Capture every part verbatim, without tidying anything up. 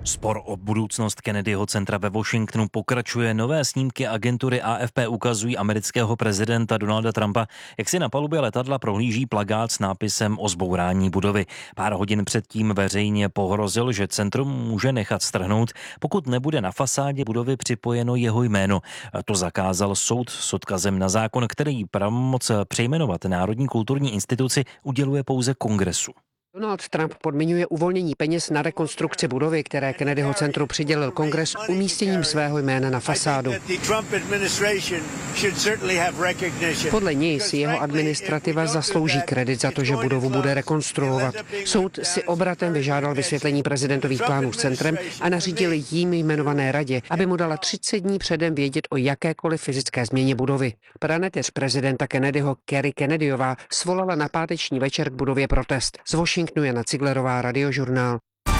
Spor o budoucnost Kennedyho centra ve Washingtonu pokračuje. Nové snímky agentury A F P ukazují amerického prezidenta Donalda Trumpa, jak si na palubě letadla prohlíží plakát s nápisem o zbourání budovy. Pár hodin předtím veřejně pohrozil, že centrum může nechat strhnout, pokud nebude na fasádě budovy připojeno jeho jméno. To zakázal soud s odkazem na zákon, který pravomoc přejmenovat Národní kulturní instituci uděluje pouze Kongresu. Donald Trump podmiňuje uvolnění peněz na rekonstrukci budovy, které Kennedyho centru přidělil Kongres, umístěním svého jména na fasádu. Podle něj si jeho administrativa zaslouží kredit za to, že budovu bude rekonstruovat. Soud si obratem vyžádal vysvětlení prezidentových plánů s centrem a nařídil jím jmenované radě, aby mu dala třicet dní předem vědět o jakékoliv fyzické změně budovy. Praneteř prezidenta Kennedyho Kerry Kennedyová svolala na páteční večer k budově protest. Z Washingtonu Jana Ciglerová, Radiožurnál.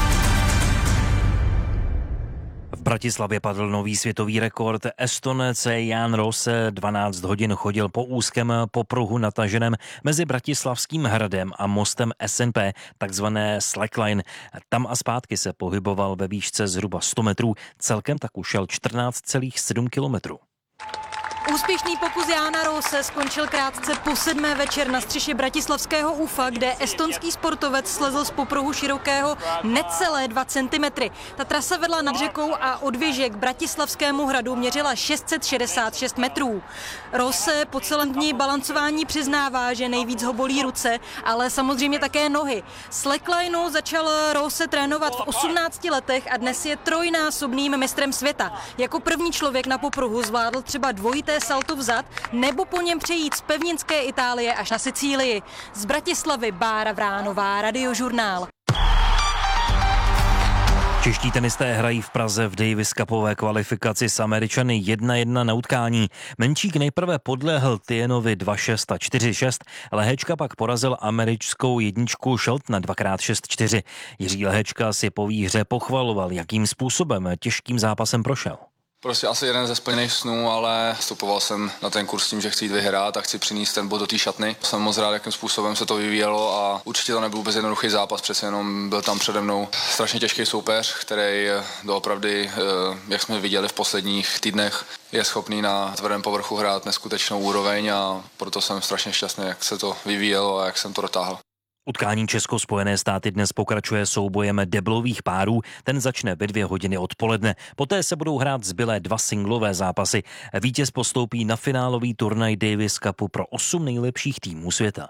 V Bratislavě padl nový světový rekord. Estonec Jan Rose dvanáct hodin chodil po úzkém popruhu nataženém mezi Bratislavským hradem a mostem S N P, takzvané slackline. Tam a zpátky se pohyboval ve výšce zhruba sto metrů, celkem tak ušel čtrnáct celá sedm kilometrů. Úspěšný pokus Jána Rose skončil krátce po sedmé večer na střeše bratislavského ú f á, kde estonský sportovec slezl z popruhu širokého necelé dva centimetry. Ta trasa vedla nad řekou a od věže k bratislavskému hradu měřila šest set šedesát šest metrů. Rose po celém dni balancování přiznává, že nejvíc ho bolí ruce, ale samozřejmě také nohy. Slacklineu začal Rose trénovat v osmnácti letech a dnes je trojnásobným mistrem světa. Jako první člověk na popruhu zvládl třeba dvojité salto vzad, nebo po něm přejít z pevninské Itálie až na Sicílii. Z Bratislavy Bára Vránová, Radiožurnál. Čeští tenisté hrají v Praze v Davis Cupové kvalifikaci s Američany jedna jedna na utkání. Menčík nejprve podlehl Tienovi dva šest a čtyři šest, Lehečka pak porazil američskou jedničku Sheltona dvakrát šest čtyři. Jiří Lehečka si po výhře pochvaloval, jakým způsobem těžkým zápasem prošel. Prostě asi jeden ze splněných snů, ale vstupoval jsem na ten kurz tím, že chci jít vyhrát a chci přinést ten bod do té šatny. Jsem moc rád, jakým způsobem se to vyvíjelo a určitě to nebyl vůbec jednoduchý zápas, přece jenom byl tam přede mnou strašně těžký soupeř, který doopravdy, jak jsme viděli v posledních týdnech, je schopný na tvrdém povrchu hrát neskutečnou úroveň a proto jsem strašně šťastný, jak se to vyvíjelo a jak jsem to dotáhl. Utkání Česko-Spojené státy dnes pokračuje soubojem deblových párů, ten začne ve dvě hodiny odpoledne. Poté se budou hrát zbylé dva singlové zápasy. Vítěz postoupí na finálový turnaj Davis Cupu pro osm nejlepších týmů světa.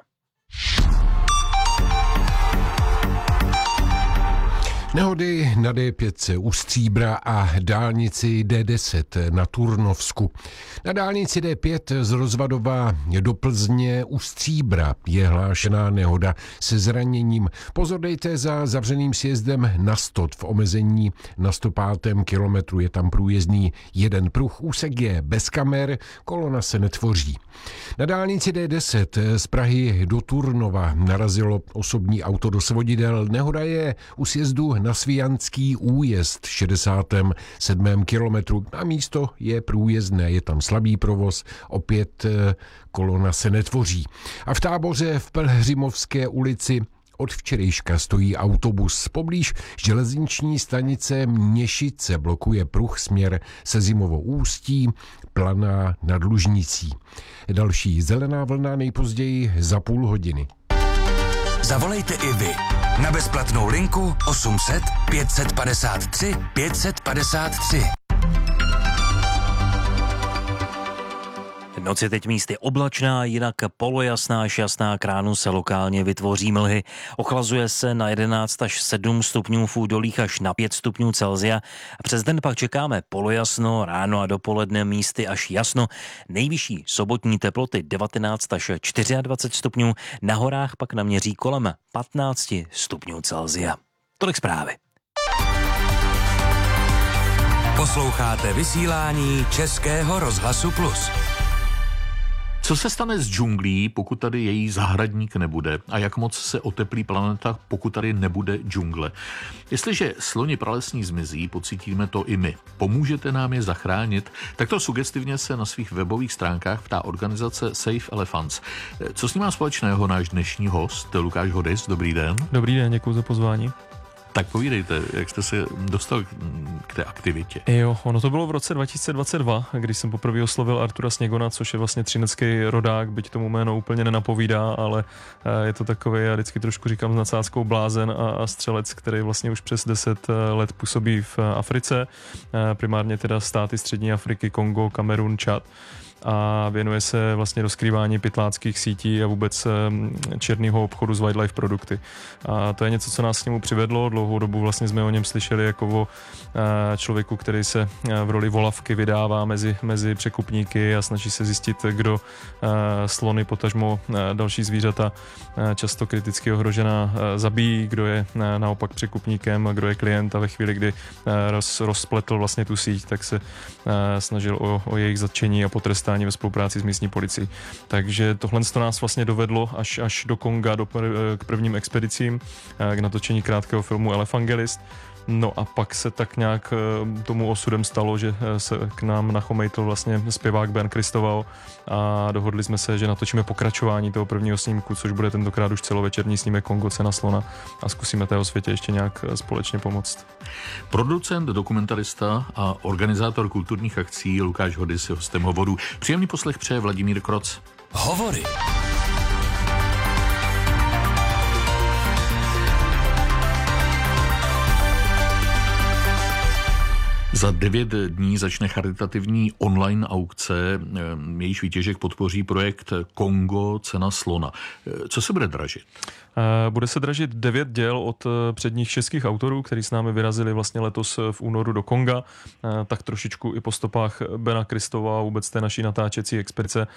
Nehody na D pět u Stříbra a dálnici D deset na Turnovsku. Na dálnici D pět z Rozvadova do Plzně u Stříbra je hlášená nehoda se zraněním. Pozor dejte za zavřeným sjezdem na Stot v omezení na sto pátém kilometru. Je tam průjezdný jeden pruh, úsek je bez kamer, kolona se netvoří. Na dálnici D deset z Prahy do Turnova narazilo osobní auto do svodidel. Nehoda je u sjezdu na Svijanský újezd šedesátém sedmém kilometru. Na místo je průjezdné, je tam slabý provoz, opět kolona se netvoří. A v Táboře v Pelhřimovské ulici od včerejška stojí autobus. Poblíž železniční stanice Měšice blokuje pruh směr Sezimovo Ústí, Planá nad Lužnicí. Další zelená vlna nejpozději za půl hodiny. Zavolejte i vy na bezplatnou linku osm set pět set padesát tři pět set padesát tři. Noc je teď místy oblačná, jinak polojasná až jasná, k ránu se lokálně vytvoří mlhy. Ochlazuje se na jedenáct až sedm stupňů, v údolích až na pět stupňů Celsia. Přes den pak čekáme polojasno, ráno a dopoledne místy až jasno. Nejvyšší sobotní teploty devatenáct až dvacet čtyři stupňů, na horách pak naměří kolem patnáct stupňů Celsia. Tolik zprávy. Posloucháte vysílání Českého rozhlasu Plus. Co se stane s džunglí, pokud tady její zahradník nebude? A jak moc se oteplí planeta, pokud tady nebude džungle? Jestliže sloni pralesní zmizí, pocítíme to i my. Pomůžete nám je zachránit? Takto sugestivně se na svých webových stránkách ptá organizace Save Elephants. Co s ním má společného náš dnešní host, Lukáš Hodys? Dobrý den. Dobrý den, děkuji za pozvání. Tak povídejte, jak jste se dostal k té aktivitě. Jo, ono to bylo v roce dva tisíce dvacet dva, když jsem poprvé oslovil Artura Sněgona, což je vlastně třinecký rodák, byť tomu jméno úplně nenapovídá, ale je to takový, já vždycky trošku říkám s nadsázkou blázen a, a střelec, který vlastně už přes deset let působí v Africe, primárně teda státy střední Afriky, Kongo, Kamerun, Čad. A věnuje se vlastně rozkrývání pytláckých sítí a vůbec černého obchodu s wildlife produkty. A to je něco, co nás k němu přivedlo. Dlouhou dobu vlastně jsme o něm slyšeli jako o člověku, který se v roli volavky vydává mezi, mezi překupníky a snaží se zjistit, kdo slony, potažmo další zvířata často kriticky ohrožená zabíjí, kdo je naopak překupníkem a kdo je klient, a ve chvíli, kdy roz, rozpletl vlastně tu síť, tak se snažil o, o jejich zatčení a potrestání ve spolupráci s místní policií. Takže tohle to nás vlastně dovedlo až, až do Konga, do, k prvním expedicím, k natočení krátkého filmu Elefangelist. No a pak se tak nějak tomu osudem stalo, že se k nám nachomejtl vlastně zpěvák Ben Kristoval a dohodli jsme se, že natočíme pokračování toho prvního snímku, což bude tentokrát už celovečerní snímek Kongo, cena slona, a zkusíme tého světě ještě nějak společně pomoct. Producent, dokumentarista a organizátor kulturních akcí Lukáš Hodys je hostem Hovorů. Příjemný poslech přeje Vladimír Kroc. Hovory. Za devět dní začne charitativní online aukce, jejíž výtěžek podpoří projekt Kongo, cena slona. Co se bude dražit? Bude se dražit devět děl od předních českých autorů, kteří s námi vyrazili vlastně letos v únoru do Konga, tak trošičku i po stopách Bena Kristova a vůbec té naší natáčecí expedice,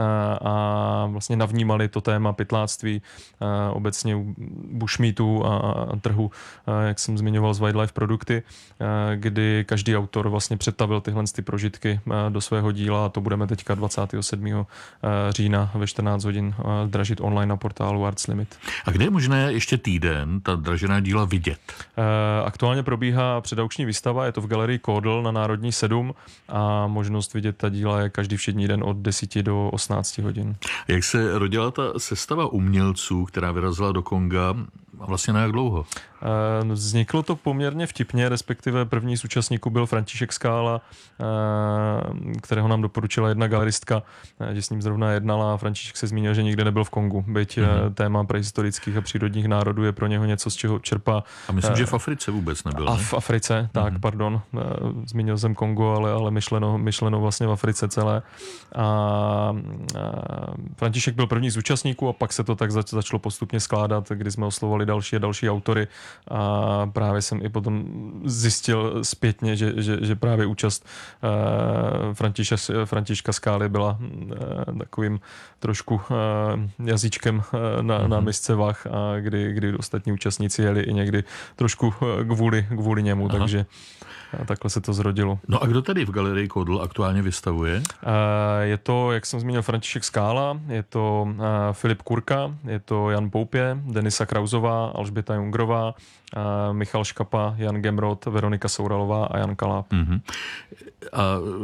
a vlastně navnímali to téma pytláctví, obecně bushmeatu a trhu, jak jsem zmiňoval, z wildlife produkty, kdy každý autor vlastně přetavil tyhle ty prožitky do svého díla, a to budeme teďka dvacátého sedmého října ve čtrnáct hodin dražit online na portálu Arts Limit. A kde je možné ještě týden ta dražená díla vidět? Aktuálně probíhá předaukční výstava, je to v galerii Kódl na Národní sedm a možnost vidět ta díla je každý všední den od deseti do osmnácti hodin. Jak se rodila ta sestava umělců, která vyrazila do Konga, a vlastně na jak dlouho? Vzniklo to poměrně vtipně, respektive první z účastníků byl František Skála, kterého nám doporučila jedna galeristka, že s ním zrovna jednala, a František se zmínil, že nikdy nebyl v Kongu, byť mm-hmm. téma prehistorických a přírodních národů je pro něho něco, z čeho čerpá. A myslím, že v Africe vůbec nebyl. A v Africe, tak, mm-hmm. pardon. Zmínil jsem Kongo, ale, ale myšleno, myšleno vlastně v Africe celé. A, a František byl první z účastníků a pak se to tak zač, začalo postupně skládat, kdy jsme oslovovali další a další autory, a právě jsem i potom zjistil zpětně, že, že, že právě účast uh, Františa, Františka Skály byla uh, takovým trošku uh, jazyčkem uh, na, mm-hmm. na misce vah, a kdy, kdy ostatní účastníci jeli i někdy trošku kvůli, kvůli němu, Aha. takže a takhle se to zrodilo. No a kdo tady v galerii Kódl aktuálně vystavuje? Je to, jak jsem zmínil, František Skála, je to Filip Kurka, je to Jan Poupě, Denisa Krauzová, Alžběta Jungrová, Michal Škapa, Jan Gemrod, Veronika Souralová a Jan Kaláb. Mm-hmm. A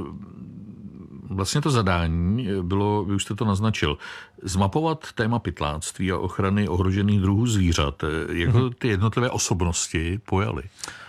vlastně to zadání bylo, vy už jste to naznačil, zmapovat téma pytláctví a ochrany ohrožených druhů zvířat. Jak mm-hmm. ty jednotlivé osobnosti pojaly?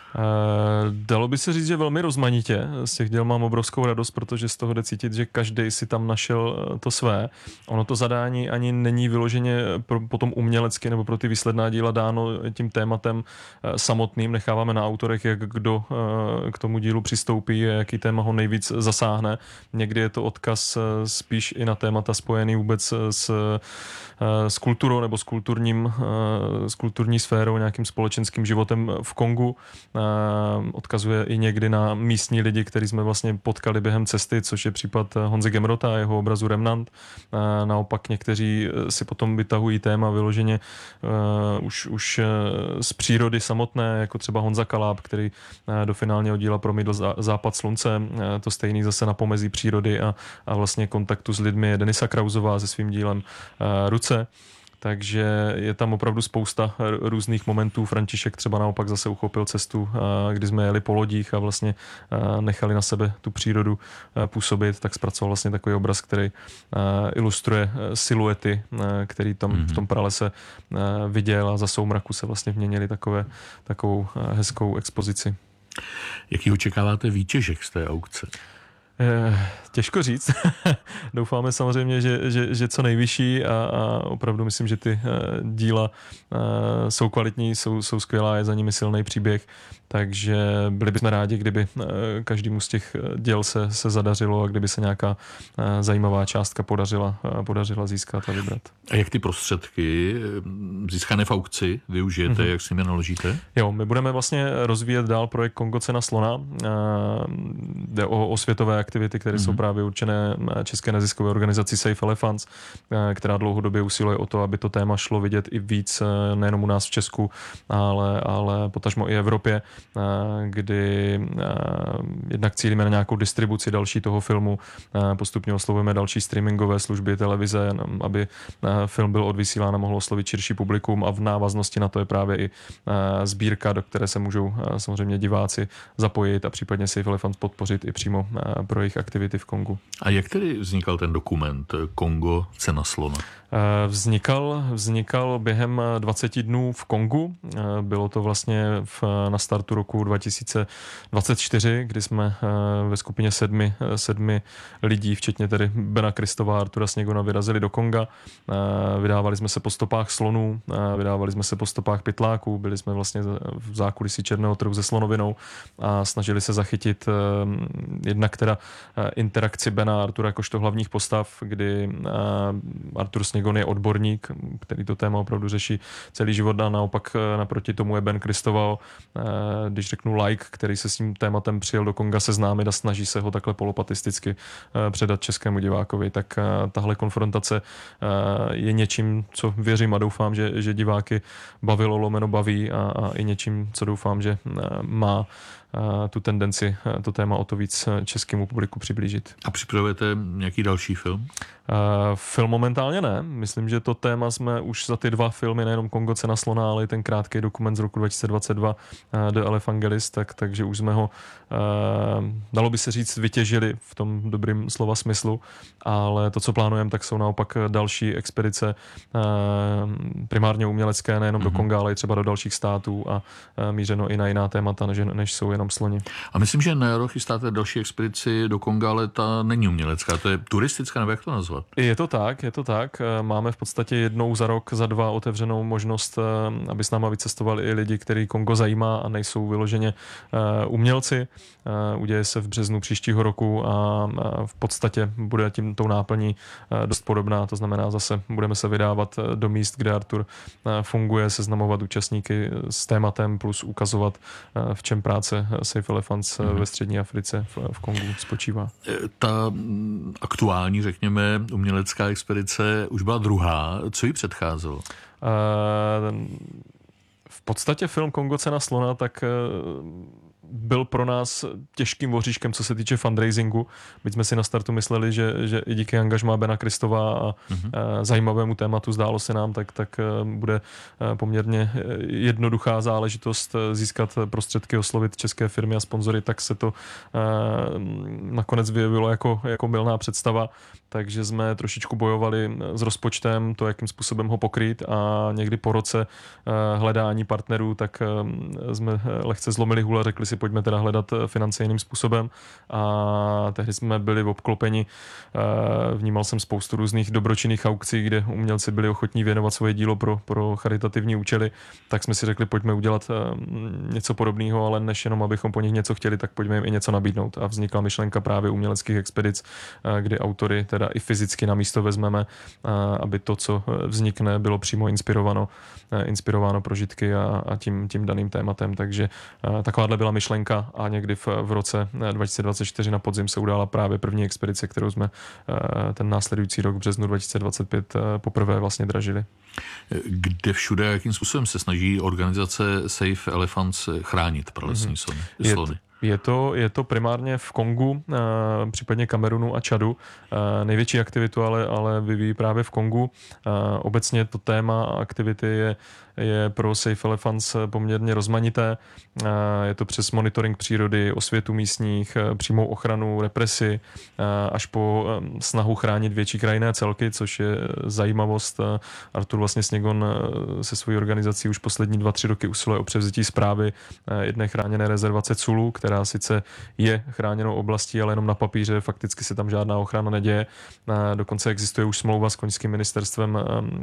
Dalo by se říct, že velmi rozmanitě. Z těch děl mám obrovskou radost, protože z toho jde cítit, že každý si tam našel to své. Ono to zadání ani není vyloženě pro, potom umělecky nebo pro ty výsledná díla dáno tím tématem samotným. Necháváme na autorech, jak kdo k tomu dílu přistoupí, jaký téma ho nejvíc zasáhne. Někdy je to odkaz spíš i na témata spojený vůbec s, s kulturou nebo s kulturním, s kulturní sférou, nějakým společenským životem v Kongu. Odkazuje i někdy na místní lidi, který jsme vlastně potkali během cesty, což je případ Honzy Gemrota a jeho obrazu Remnant. Naopak někteří si potom vytahují téma vyloženě uh, už, už z přírody samotné, jako třeba Honza Kaláb, který do finálního díla promítl Západ slunce. To stejný zase na pomezí přírody a, a vlastně kontaktu s lidmi je Denisa Krauzová se svým dílem uh, Ruce. Takže je tam opravdu spousta různých momentů. František třeba naopak zase uchopil cestu, kdy jsme jeli po lodích a vlastně nechali na sebe tu přírodu působit, tak zpracoval vlastně takový obraz, který ilustruje siluety, který tam mm-hmm. v tom pralese viděl, a za soumraku se vlastně vměnili takové, takovou hezkou expozici. Jaký očekáváte výtěžek z té aukce? Těžko říct. Doufáme samozřejmě, že, že, že co nejvyšší, a, a opravdu myslím, že ty díla jsou kvalitní, jsou, jsou skvělá, je za nimi silný příběh, takže byli bychom rádi, kdyby každému z těch děl se, se zadařilo a kdyby se nějaká zajímavá částka podařila, podařila získat a vybrat. A jak ty prostředky získané v aukci využijete, mm-hmm. jak s nimi naložíte? Jo, my budeme vlastně rozvíjet dál projekt Kongo cena slona. Jde o, o světové aktivity, které mm-hmm. jsou právě určené české neziskové organizaci Save Elephants, která dlouhodobě usiluje o to, aby to téma šlo vidět i víc, nejenom u nás v Česku, ale, ale potažmo i Evropě, kdy jednak cílíme na nějakou distribuci další toho filmu, postupně oslovujeme další streamingové služby, televize, aby film byl odvysílán a mohl oslovit širší publikum, a v návaznosti na to je právě i sbírka, do které se můžou samozřejmě diváci zapojit a případně Save Elephants podpořit i přímo pro jejich aktivity v Kongu. A jak tedy vznikal ten dokument Kongo cena slona? Vznikal, vznikal během dvaceti dnů v Kongu. Bylo to vlastně v, na startu roku dva tisíce dvacet čtyři, kdy jsme ve skupině sedmi, sedmi lidí, včetně tedy Bena Kristova a Artura Sněgona, vyrazili do Konga. Vydávali jsme se po stopách slonů, vydávali jsme se po stopách pytláků, byli jsme vlastně v zákulisí černého trhu se slonovinou a snažili se zachytit jednak teda interakci Bena a Artura jakožto hlavních postav, kdy Artur Sněgon je odborník, který to téma opravdu řeší celý život, a naopak naproti tomu je Ben Kristoval, když řeknu laik, který se s tím tématem přijel do Konga seznámit a snaží se ho takhle polopatisticky předat českému divákovi. Tak tahle konfrontace je něčím, co věřím a doufám, že, že diváky bavilo, lomeno baví, a, a i něčím, co doufám, že má tu tendenci to téma o to víc českému publiku přiblížit. A připravujete nějaký další film? Uh, film momentálně ne. Myslím, že to téma jsme už za ty dva filmy, nejenom Kongo cena slona, ale i ten krátký dokument z roku dva tisíce dvacet dva uh, The Elephangelist, tak, takže už jsme ho, uh, dalo by se říct, vytěžili v tom dobrým slova smyslu, ale to, co plánujeme, tak jsou naopak další expedice, uh, primárně umělecké, nejenom mm-hmm. do Konga, ale i třeba do dalších států, a uh, mířeno i na jiná témata, než, než jsou jenom sloni. A myslím, že na jaro chystáte další expedici do Konga, ale ta není umělecká, to je turistická, nebo jak to nazvat? Je to tak, je to tak. Máme v podstatě jednou za rok, za dva otevřenou možnost, aby s náma vycestovali i lidi, který Kongo zajímá a nejsou vyloženě umělci. Uděje se v březnu příštího roku a v podstatě bude tím tou náplní dost podobná. To znamená, zase budeme se vydávat do míst, kde Artur funguje, seznamovat účastníky s tématem, plus ukazovat, v čem práce Save Elephants mm-hmm. ve střední Africe v, v Kongu spočívá. Ta aktuální, řekněme, umělecká expedice už byla druhá. Co jí předcházelo? Uh, v podstatě film Kongo cena slona tak uh, byl pro nás těžkým voříškem, co se týče fundraisingu. My jsme si na startu mysleli, že, že i díky angažmá Bena Kristova a mm-hmm. zajímavému tématu, zdálo se nám, tak, tak bude poměrně jednoduchá záležitost získat prostředky, oslovit české firmy a sponzory, tak se to nakonec vyjevilo jako, jako mylná představa. Takže jsme trošičku bojovali s rozpočtem, to, jakým způsobem ho pokrýt, a někdy po roce hledání partnerů, tak jsme lehce zlomili hůl a řekli si, pojďme teda hledat finance jiným způsobem, a tehdy jsme byli obklopeni. Vnímal jsem spoustu různých dobročinných aukcí, kde umělci byli ochotní věnovat svoje dílo pro, pro charitativní účely, tak jsme si řekli, pojďme udělat něco podobného, ale než jenom abychom po nich něco chtěli, tak pojďme jim i něco nabídnout. A vznikla myšlenka právě uměleckých expedic, kdy autory teda i fyzicky na místo vezmeme, aby to, co vznikne, bylo přímo inspirováno, inspirováno prožitky a, a tím, tím daným tématem. Takže takováhle byla myšlenka, a někdy v, v roce dva tisíce dvacet čtyři na podzim se udála právě první expedice, kterou jsme ten následující rok v březnu dva tisíce dvacet pět poprvé vlastně dražili. Kde všude, jakým způsobem se snaží organizace Save Elephants chránit pralesní slony? Je to, Je to, je to primárně v Kongu, případně Kamerunu a Čadu. Největší aktivitu ale, ale vyvíjí právě v Kongu. Obecně to téma aktivity je, je pro Safe Elephants poměrně rozmanité. Je to přes monitoring přírody, osvětu místních, přímou ochranu, represi, až po snahu chránit větší krajinné celky, což je zajímavost. Artur vlastně Sněgon se svojí organizací už poslední dva, tři roky usiluje o převzetí správy jedné chráněné rezervace Culu, která sice je chráněnou oblastí, ale jenom na papíře, fakticky se tam žádná ochrana neděje. Dokonce existuje už smlouva s koňským ministerstvem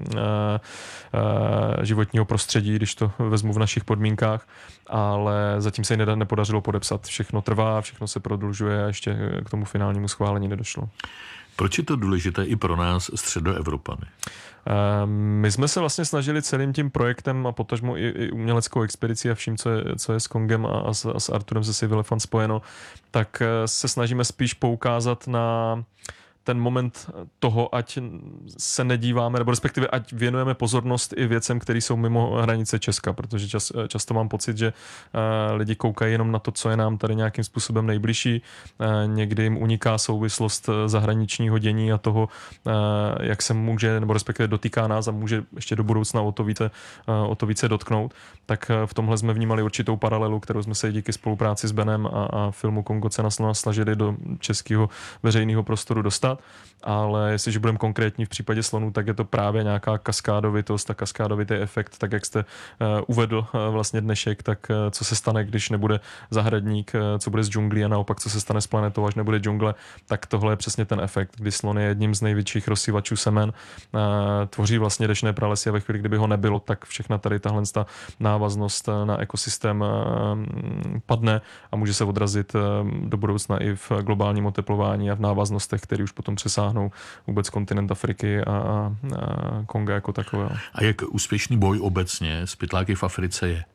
životního prostředí, když to vezmu v našich podmínkách, ale zatím se jí nepodařilo podepsat. Všechno trvá, všechno se prodlužuje a ještě k tomu finálnímu schválení nedošlo. Proč je to důležité i pro nás Středoevropany? My jsme se vlastně snažili celým tím projektem a potažmo i, i uměleckou expedicí a vším, co je, co je s Kongem a, a, s, a s Arturem ze Safe Elephants spojeno, tak se snažíme spíš poukázat na ten moment toho, ať se nedíváme, nebo respektive ať věnujeme pozornost i věcem, které jsou mimo hranice Česka, protože čas, často mám pocit, že uh, lidi koukají jenom na to, co je nám tady nějakým způsobem nejbližší. Uh, někdy jim uniká souvislost zahraničního dění a toho, uh, jak se může, nebo respektive dotýká nás a může ještě do budoucna o to více, uh, o to více dotknout. Tak uh, v tomhle jsme vnímali určitou paralelu, kterou jsme se díky spolupráci s Benem a, a filmu Kongo cena slona snažili do českého veřejného prostoru dostat. Ale jestliže budeme konkrétní v případě slonů, tak je to právě nějaká kaskádovitost a kaskádovitý efekt, tak jak jste uh, uvedl uh, vlastně dnešek, tak uh, co se stane, když nebude zahradník, uh, co bude z džunglí a naopak co se stane s planetou, až nebude džungle, tak tohle je přesně ten efekt, kdy slon je jedním z největších rozsývačů semen, uh, tvoří vlastně deštné pralesy a ve chvíli, kdyby ho nebylo, tak všechna tady tahle návaznost na ekosystém uh, padne a může se odrazit uh, do budoucna i v globálním oteplování a v návaznostech, které už potom přesáhnou vůbec kontinent Afriky a, a, a Konga jako takového. A jak úspěšný boj obecně s pytláky v Africe je?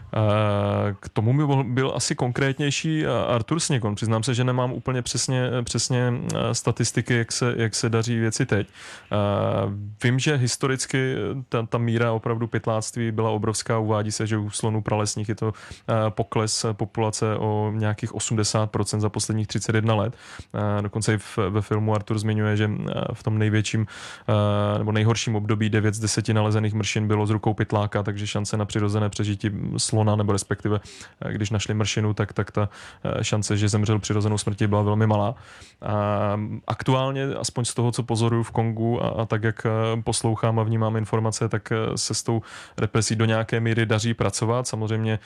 K tomu by byl asi konkrétnější Artur Sněgon. Přiznám se, že nemám úplně přesně, přesně statistiky, jak se, jak se daří věci teď. Vím, že historicky ta, ta míra opravdu pytláctví byla obrovská. Uvádí se, že u slonů pralesních je to pokles populace o nějakých osmdesát procent za posledních třicet jedna let. Dokonce i v, ve filmu Artur zmiňuje, že v tom největším nebo nejhorším období devět z deseti nalezených mršin bylo z rukou pytláka, takže šance na přirozené přežití slona, nebo respektive když našli mršinu, tak, tak ta šance, že zemřel přirozenou smrtí, byla velmi malá. A aktuálně, aspoň z toho, co pozoruju v Kongu a, a tak, jak poslouchám a vnímám informace, tak se s tou represí do nějaké míry daří pracovat. Samozřejmě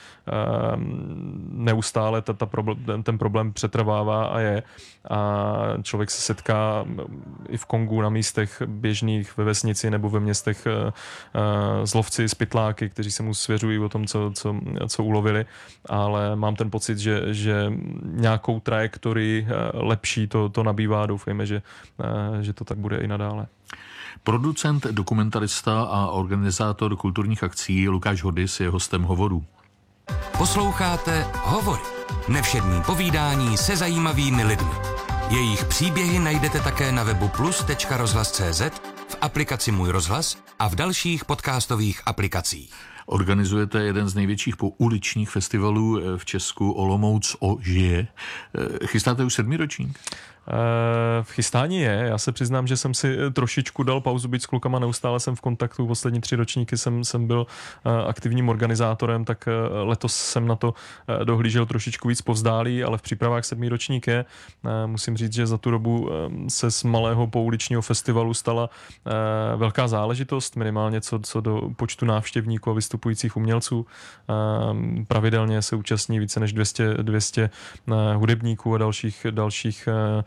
neustále ta, ta problém, ten problém přetrvává a je. A člověk se setká i v Kongu na místech běžných, ve vesnici nebo ve městech s lovci, s pytláky, kteří se mu svěřují o tom, co, co, co ulovili, ale mám ten pocit, že, že nějakou trajektorii lepší to, to nabývá. Doufejme, že, že to tak bude i nadále. Producent, dokumentarista a organizátor kulturních akcí Lukáš Hodys je hostem Hovorů. Posloucháte Hovory. Nevšední povídání se zajímavými lidmi. Jejich příběhy najdete také na webu plus tečka rozhlas tečka cé zet, v aplikaci Můj rozhlas a v dalších podcastových aplikacích. Organizujete jeden z největších pouličních festivalů v Česku, Olomouc ožije. Chystáte už sedmý ročník? V chystání je. Já se přiznám, že jsem si trošičku dal pauzu, byť s klukama neustále jsem v kontaktu. Poslední tři ročníky jsem, jsem byl aktivním organizátorem, tak letos jsem na to dohlížel trošičku víc povzdálí, ale v přípravách sedmý ročník je. Musím říct, že za tu dobu se z malého pouličního festivalu stala velká záležitost, minimálně co, co do počtu návštěvníků a vystupujících umělců. Pravidelně se účastní více než dvě stě, dvě stě hudebníků a dalších, dalších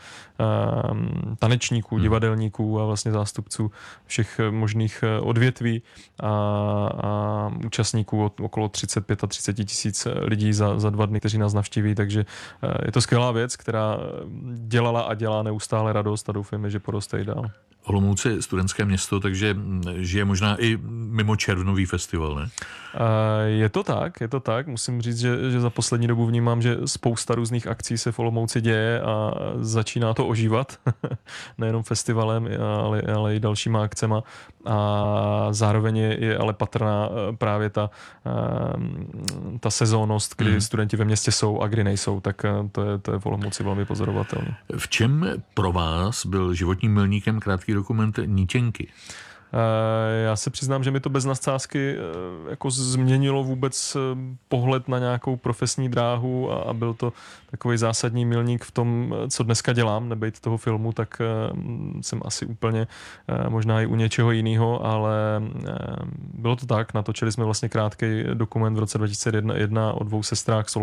tanečníků, divadelníků a vlastně zástupců všech možných odvětví a, a účastníků od okolo třicet pět a třicet tisíc lidí za, za dva dny, kteří nás navštíví, takže je to skvělá věc, která dělala a dělá neustále radost a doufujeme, že poroste i dál. Olomouc je studentské město, takže žije možná i mimo červnový festival, ne? Je to tak, je to tak. Musím říct, že, že za poslední dobu vnímám, že spousta různých akcí se v Olomouci děje a začíná to ožívat. Nejenom festivalem, ale, ale i dalšíma akcema. A zároveň je, je ale patrná právě ta, ta sezónnost, kdy hmm. studenti ve městě jsou a kdy nejsou, tak to je, to je v Olomouci velmi pozorovatelné. V čem pro vás byl životním milníkem krátký dokument Nítěnky? Já se přiznám, že mi to bez nadsázky jako změnilo vůbec pohled na nějakou profesní dráhu a byl to takový zásadní milník v tom, co dneska dělám, nebejt toho filmu, tak jsem asi úplně možná i u něčeho jiného, ale bylo to tak, natočili jsme vlastně krátký dokument v roce dva tisíce jedna o dvou sestrách